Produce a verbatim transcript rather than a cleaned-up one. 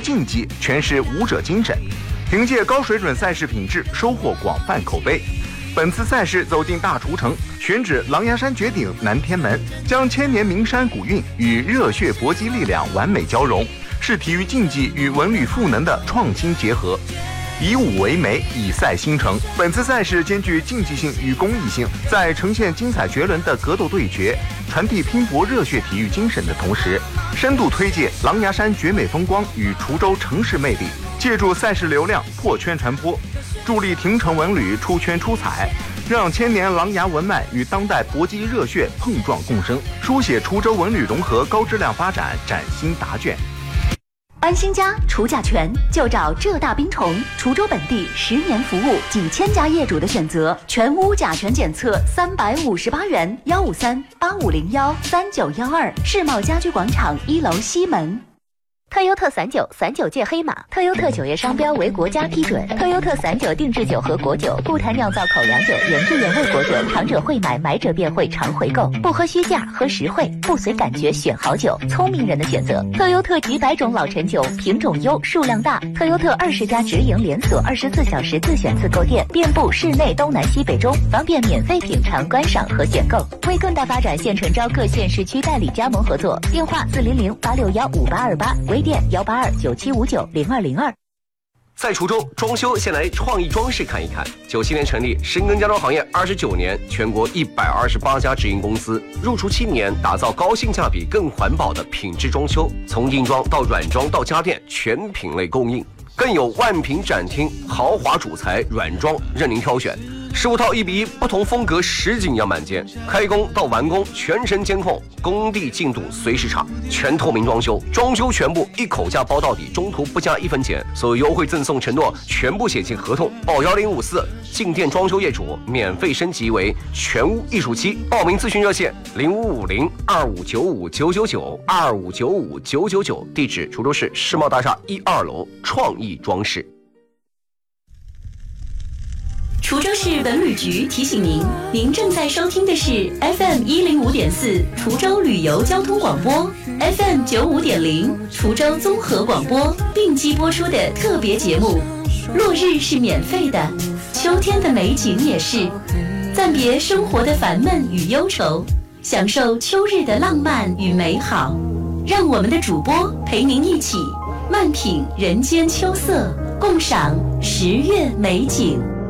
竞技，诠释武者精神。凭借高水准赛事品质，收获广泛口碑。本次赛事走进大厨城，选址狼牙山绝顶南天门，将千年名山古韵与热血搏击力量完美交融，是体育竞技与文旅赋能的创新结合。以武为媒，以赛兴成。本次赛事兼具竞技性与公益性，在呈现精彩绝伦的格斗对决，传递拼搏热血体育精神的同时，深度推介狼牙山绝美风光与滁州城市魅力，借助赛事流量破圈传播，助力亭城文旅出圈出彩，让千年狼牙文脉与当代搏击热血碰撞共生，书写滁州文旅融合高质量发展崭新答卷。 安心家除甲醛就找浙大冰虫，滁州本地十年服务，几千家业主的选择，全屋甲醛检测三百五十八元，幺五三八五零幺三九幺二，世贸家居广场一楼西门。 特优特散酒，散酒界黑马。特优特酒业商标为国家批准。特优特散酒定制酒和果酒，不谈酿造口粮酒，原汁原味果酒，尝者会买，买者便会常回购。不喝虚价，喝实惠，不随感觉选好酒，聪明人的选择。特优特几百种老陈酒，品种优，数量大。特优特二十家直营连锁，二十四小时自选自购店，遍布市内东南西北中，方便免费品尝、观赏和选购。为更大发展，现诚招各县市区代理加盟合作，电话四零零八六幺五八二八，微店幺八二九七五九零二零二。 在滁州装修，先来创意装饰看一看。九七年成立，深耕家装行业二十九年，全国一百二十八家直营公司，入驻七年，打造高性价比、更环保的品质装修，从硬装到软装到家电，全品类供应，更有万品展厅，豪华主材软装任您挑选。十五套一比一，不同风格实景样板间，开工到完工全程监控，工地进度随时查，全透明装修，装修全部一口价包到底，中途不加一分钱，所有优惠赠送承诺全部写进合同，报幺零五四，进店装修业主免费升级为全屋艺术漆，报名咨询热线零五五零二五九五九九九二五九五九九九，地址滁州市世贸大厦一二楼创意装饰。 滁州市文旅局提醒您，您正在收听的是 F M 一零五点四滁州旅游交通广播 ，F M 九五点零滁州综合广播并机播出的特别节目。落日是免费的，秋天的美景也是。暂别生活的烦闷与忧愁，享受秋日的浪漫与美好。让我们的主播陪您一起慢品人间秋色，共赏十月美景。